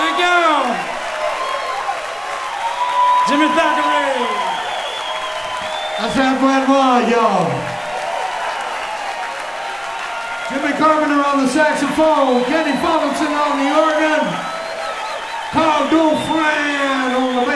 Thank you. Jimmy Thackeray. That's San Fran, y'all. Jimmy Carpenter on the saxophone, Kenny Fullerton on the organ, Carl Dufresne on the